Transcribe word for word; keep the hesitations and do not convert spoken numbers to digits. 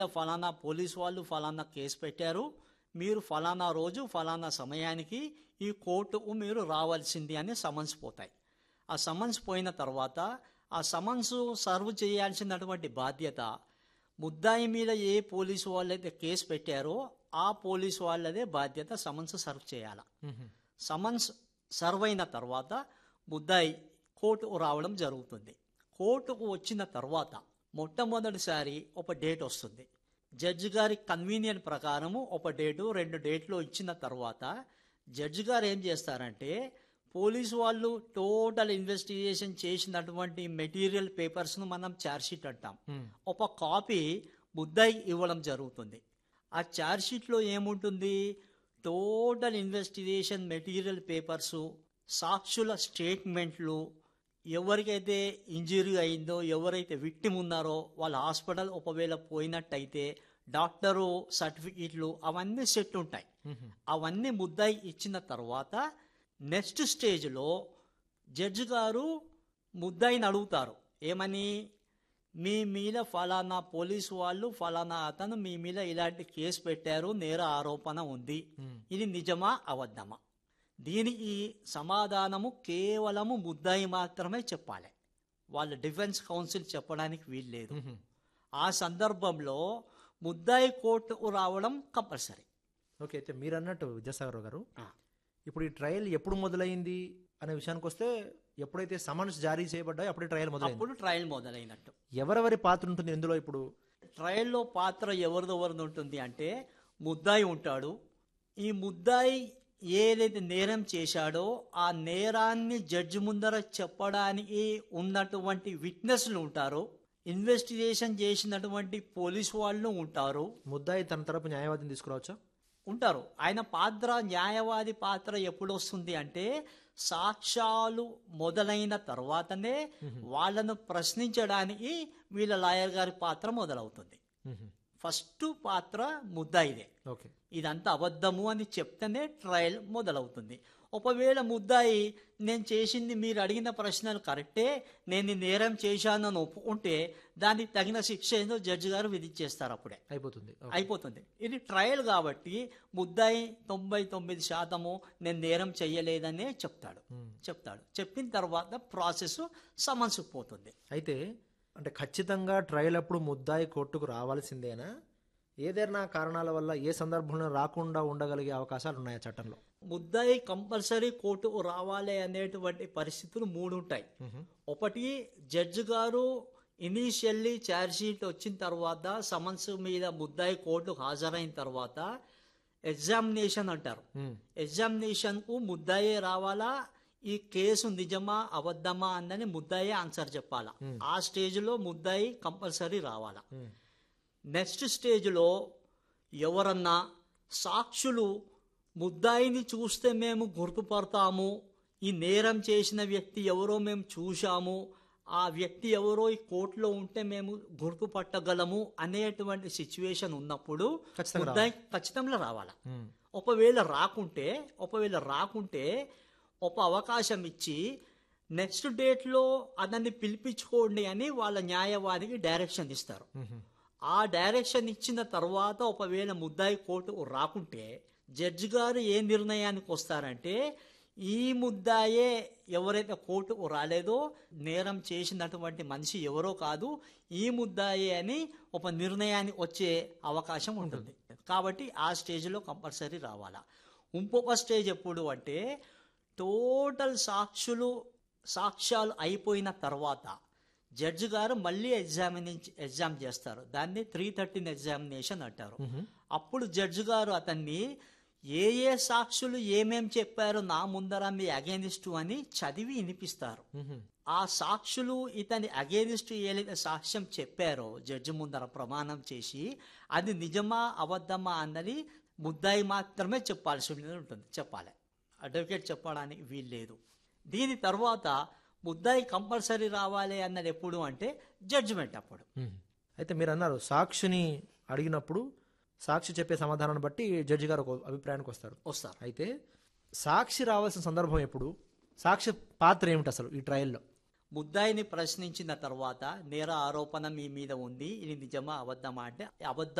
ఫలానా పోలీసు వాళ్ళు ఫలానా కేసు పెట్టారు, మీరు ఫలానా రోజు ఫలానా సమయానికి ఈ కోర్టుకు మీరు రావాల్సింది అని సమన్స్ పోతాయి. ఆ సమన్స్ పోయిన తర్వాత ఆ సమన్స్ సర్వ్ చేయాల్సినటువంటి బాధ్యత ముద్దాయి మీద ఏ పోలీసు వాళ్ళైతే కేసు పెట్టారో ఆ పోలీసు వాళ్ళదే బాధ్యత సమన్స్ సర్వ్ చేయాలి. సమన్స్ సర్వ్ అయిన తర్వాత ముద్దాయి కోర్టుకు రావడం జరుగుతుంది. కోర్టుకు వచ్చిన తర్వాత మొట్టమొదటిసారి ఒక డేట్ వస్తుంది. జడ్జి గారి కన్వీనియంట్ ప్రకారము ఒక డేటు రెండు డేట్లు ఇచ్చిన తర్వాత జడ్జి గారు ఏం చేస్తారంటే పోలీసు వాళ్ళు టోటల్ ఇన్వెస్టిగేషన్ చేసినటువంటి మెటీరియల్ పేపర్స్ను మనం ఛార్జ్షీట్ అంటాం. ఒక కాపీ ముద్దాయి ఇవ్వడం జరుగుతుంది. ఆ ఛార్జ్షీట్లో ఏముంటుంది? టోటల్ ఇన్వెస్టిగేషన్ మెటీరియల్ పేపర్సు, సాక్షుల స్టేట్మెంట్లు, ఎవరికైతే ఇంజరీ అయిందో, ఎవరైతే విక్టిమ్ ఉన్నారో వాళ్ళ హాస్పిటల్ ఒకవేళ పోయినట్టయితే డాక్టరు సర్టిఫికెట్లు అవన్నీ సెట్ ఉంటాయి. అవన్నీ ముద్దాయి ఇచ్చిన తర్వాత నెక్స్ట్ స్టేజ్లో జడ్జి గారు ముద్దాయిని అడుగుతారు. ఏమని? మీ మీద ఫలానా పోలీసు వాళ్ళు ఫలానా అతను మీ మీద ఇలాంటి కేసు పెట్టారు, నేర ఆరోపణ ఉంది, ఇది నిజమా అబద్ధమా? దీనికి సమాధానము కేవలము ముద్దాయి మాత్రమే చెప్పాలి. వాళ్ళ డిఫెన్స్ కౌన్సిల్ చెప్పడానికి వీల్లేదు. ఆ సందర్భంలో ముద్దాయి కోర్టుకు రావడం కంపల్సరీ. ఓకే, అయితే మీరు అన్నట్టు విద్యాసాగర్ గారు, ఇప్పుడు ఈ ట్రయల్ ఎప్పుడు మొదలైంది అనే విషయానికి వస్తే ఎప్పుడైతే సమన్స్ జారీ చేయబడ్డాయో అప్పుడే ట్రయల్ మొదలైంది. అప్పుడు ట్రయల్ మొదలైనట్టు. ఎవరెవరి పాత్ర ఉంటుంది ఇందులో? ఇప్పుడు ట్రయల్లో పాత్ర ఎవరిదెవరిది ఉంటుంది అంటే ముద్దాయి ఉంటాడు. ఈ ముద్దాయి ఏదైతే నేరం చేశాడో ఆ నేరాన్ని జడ్జి ముందర చెప్పడానికి ఉన్నటువంటి విట్నెస్లు ఉంటారు, ఇన్వెస్టిగేషన్ చేసినటువంటి పోలీసు వాళ్ళు ఉంటారు. ముద్దాయి తన తరపు న్యాయవాదిని తీసుకురావచ్చా? ఉంటారు. ఆయన పాత్ర, న్యాయవాది పాత్ర ఎప్పుడు వస్తుంది అంటే సాక్ష్యాలు మొదలైన తర్వాతనే వాళ్ళను ప్రశ్నించడానికి వీళ్ళ లాయర్ గారి పాత్ర మొదలవుతుంది. ఫస్ట్ పాత్ర ముద్దాయిదే. ఓకే, ఇదంతా అబద్ధము అని చెప్తేనే ట్రయల్ మొదలవుతుంది. ఒకవేళ ముద్దాయి నేను చేసింది మీరు అడిగిన ప్రశ్నలు కరెక్టే, నేను ఈ నేరం చేశాను అని ఒప్పుకుంటే దానికి తగిన శిక్ష ఏందో జడ్జి గారు విధించేస్తారు. అప్పుడే అయిపోతుంది అయిపోతుంది ఇది ట్రయల్ కాబట్టి ముద్దాయి తొంభై తొమ్మిది శాతము నేను నేరం చెయ్యలేదనే చెప్తాడు చెప్తాడు చెప్పిన తర్వాత ప్రాసెస్ సమన్స్ పోతుంది. అయితే అంటే ఖచ్చితంగా ట్రయల్ అప్పుడు ముద్దాయి కోర్టుకు రావాల్సిందేనా? ఏదైనా కారణాల వల్ల ఏ సందర్భంలో రాకుండా ఉండగలిగే అవకాశాలు ఉన్నాయా చట్టంలో? ముద్దాయి కంపల్సరీ కోర్టుకు రావాలి అనేటువంటి పరిస్థితులు మూడు ఉంటాయి. ఒకటి, జడ్జి గారు ఇనీషియల్లీ ఛార్జ్షీట్ వచ్చిన తర్వాత సమన్స్ మీద ముద్దాయి కోర్టుకు హాజరైన తర్వాత ఎగ్జామినేషన్ అంటారు. ఎగ్జామినేషన్ కు ముద్దాయి రావాలా, ఈ కేసు నిజమా అబద్ధమా అందని ముద్దాయి ఆన్సర్ చెప్పాలా. ఆ స్టేజ్ లో ముద్దాయి కంపల్సరీ రావాలా. నెక్స్ట్ స్టేజ్లో ఎవరన్నా సాక్షులు ముద్దాయిని చూస్తే మేము గుర్తుపడతాము, ఈ నేరం చేసిన వ్యక్తి ఎవరో మేము చూశాము, ఆ వ్యక్తి ఎవరో ఈ కోర్టులో ఉంటే మేము గుర్తుపట్టగలము అనేటువంటి సిచ్యువేషన్ ఉన్నప్పుడు ముద్దాయి ఖచ్చితంగా రావాలా. ఒకవేళ రాకుంటే ఒకవేళ రాకుంటే ఒక అవకాశం ఇచ్చి నెక్స్ట్ డేట్లో అతన్ని పిలిపించుకోండి అని వాళ్ళ న్యాయవాదికి డైరెక్షన్ ఇస్తారు. ఆ డైరెక్షన్ ఇచ్చిన తర్వాత ఒకవేళ ముద్దాయి కోర్టుకు రాకుంటే జడ్జి గారు ఏ నిర్ణయానికి వస్తారంటే ఈ ముద్దాయే ఎవరైతే కోర్టుకు రాలేదో నేరం చేసినటువంటి మనిషి ఎవరో కాదు, ఈ ముద్దాయే అని ఒక నిర్ణయానికి వచ్చే అవకాశం ఉంటుంది. కాబట్టి ఆ స్టేజ్లో కంపల్సరీ రావాలా. ఇంకొక స్టేజ్ ఎప్పుడు అంటే టోటల్ సాక్షులు సాక్ష్యాలు అయిపోయిన తర్వాత జడ్జి గారు మళ్ళీ ఎగ్జామినేషన్ ఎగ్జామ్ చేస్తారు. దాన్ని త్రీ థర్టీన్ ఎగ్జామినేషన్ అంటారు. అప్పుడు జడ్జి గారు అతన్ని ఏ ఏ సాక్షులు ఏమేం చెప్పారో నా ముందర మీ అగేనిస్ట్ అని చదివి వినిపిస్తారు. ఆ సాక్షులు ఇతని అగేనిస్ట్ ఏదైతే సాక్ష్యం చెప్పారో జడ్జి ముందర ప్రమాణం చేసి అది నిజమా అబద్ధమా అన్నది ముద్దాయి మాత్రమే చెప్పాల్సి ఉంటుంది చెప్పాలి. అడ్వకేట్ చెప్పడానికి వీల్లేదు. దీని తర్వాత ముద్దాయి కంపల్సరీ రావాలి అన్నది ఎప్పుడు అంటే జడ్జిమెంట్ అప్పుడు. అయితే మీరు అన్నారు సాక్షిని అడిగినప్పుడు సాక్షి చెప్పే సమాధానాన్ని బట్టి జడ్జి గారు ఒక అభిప్రాయానికి వస్తారు వస్తారు అయితే సాక్షి రావాల్సిన సందర్భం ఎప్పుడు? సాక్షి పాత్ర ఏమిటి అసలు ఈ ట్రయల్లో? ముద్దాయిని ప్రశ్నించిన తర్వాత నేర ఆరోపణ మీ మీద ఉంది, ఇది నిజమా అబద్ధమా అంటే అబద్ధం